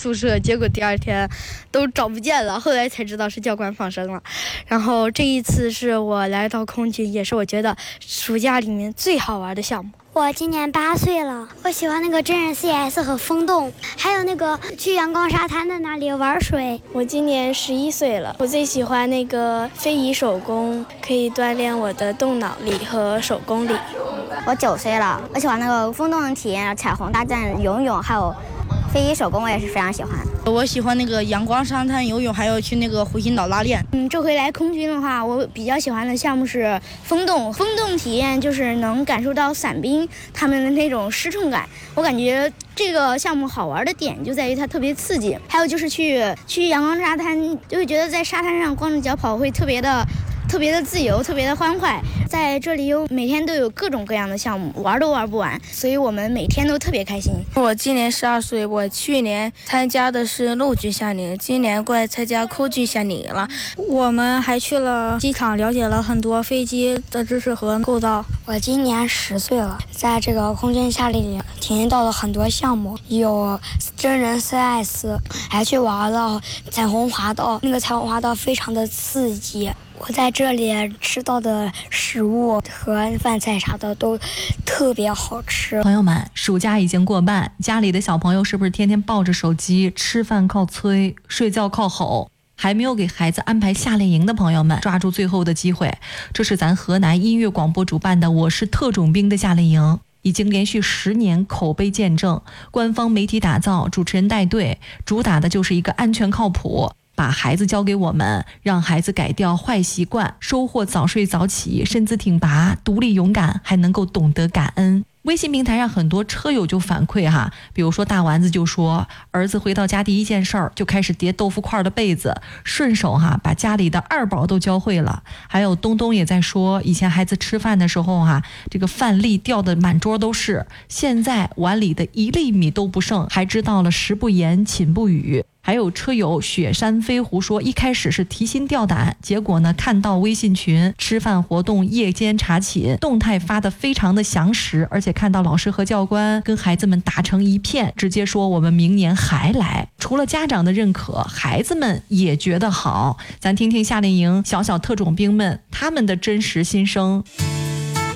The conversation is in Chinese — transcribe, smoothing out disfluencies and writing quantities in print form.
宿舍，结果第二天都找不见了，后来才知道是教官放生了。然后这一次是我来到空军，也是我觉得暑假里面最好玩的项目。 我今年8岁了，我喜欢那个真人 CS 和风洞，还有那个去阳光沙滩的那里玩水。 我今年11岁了，我最喜欢那个非遗手工，可以锻炼我的动脑力和手工力。 我9岁了，我喜欢那个风洞的体验，彩虹大战、游泳，还有非遗手工，我也是非常喜欢。 我喜欢那个阳光沙滩游泳，还有去那个湖心岛拉练。 这回来空军的话，我比较喜欢的项目是风洞。风洞体验就是能感受到伞兵他们的那种失重感。我感觉这个项目好玩的点就在于它特别刺激。还有就是去阳光沙滩，就会觉得在沙滩上光着脚跑会特别的自由，特别的欢快。在这里每天都有各种各样的项目，玩都玩不完，所以我们每天都特别开心。 我今年12岁，我去年参加的是陆军夏令营，今年过来参加空军夏令营了。我们还去了机场，了解了很多飞机的知识和构造。 我今年10岁了，在这个空军夏令营体验到了很多项目，有真人 CS， 还去玩了彩虹滑道，那个彩虹滑道非常的刺激。我在这里吃到的食物和饭菜啥的都特别好吃。 朋友们，暑假已经过半，家里的小朋友是不是天天抱着手机，吃饭靠催，睡觉靠吼？还没有给孩子安排夏令营的朋友们，抓住最后的机会，这是咱河南音乐广播主办的我是特种兵的夏令营，已经连续10年口碑见证，官方媒体打造，主持人带队，主打的就是一个安全靠谱，把孩子交给我们，让孩子改掉坏习惯，收获早睡早起，身姿挺拔，独立勇敢，还能够懂得感恩。微信平台上很多车友就反馈哈，比如说大丸子就说，儿子回到家第一件事儿就开始叠豆腐块的被子，顺手把家里的2宝都教会了。还有东东也在说，以前孩子吃饭的时候这个饭粒掉的满桌都是，现在碗里的1粒米都不剩，还知道了食不言寝不语。还有车友雪山飞狐说，一开始是提心吊胆，结果呢看到微信群吃饭活动夜间查寝动态发得非常的详实，而且看到老师和教官跟孩子们打成一片，直接说我们明年还来。除了家长的认可，孩子们也觉得好。咱听听夏令营小特种兵们他们的真实心声。